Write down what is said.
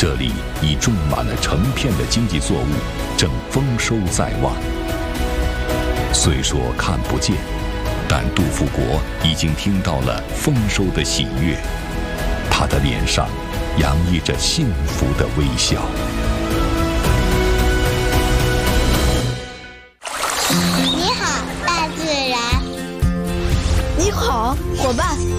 这里已种满了成片的经济作物，正丰收在望。虽说看不见，但杜富国已经听到了丰收的喜悦，他的脸上洋溢着幸福的微笑。 你好，大自然。 你好，伙伴。